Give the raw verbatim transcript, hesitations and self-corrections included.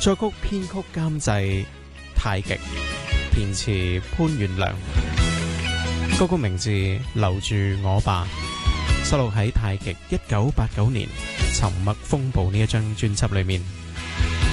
作曲編曲監製太極，填詞潘源良。歌曲名字留住我吧，收錄喺太極一九八九年《沉默風暴》呢一張專輯裏面。